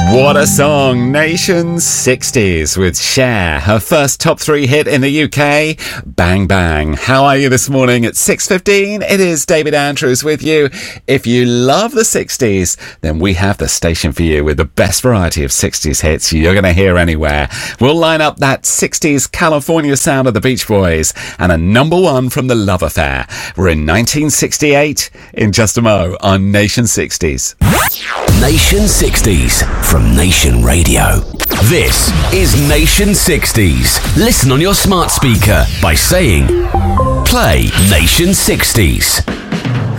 What a song. Nation 60s with Cher, her first top 3 hit in the UK, Bang Bang. How are you this morning at 6:15? It is David Andrews with you. If you love the 60s, then we have the station for you with the best variety of 60s hits you're going to hear anywhere. We'll line up that 60s California sound of the Beach Boys and a number one from The Love Affair. We're in 1968 in just a mo on Nation 60s. Nation 60s from Nation Radio. This is Nation 60s. Listen on your smart speaker by saying, play Nation 60s.